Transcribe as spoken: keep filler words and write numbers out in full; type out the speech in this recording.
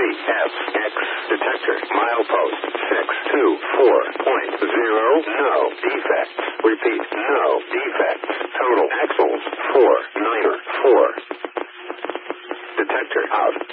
F X. Detector. Milepost six two four point zero. No defects. Repeat. No defects. Total axles four niner four. Detector out.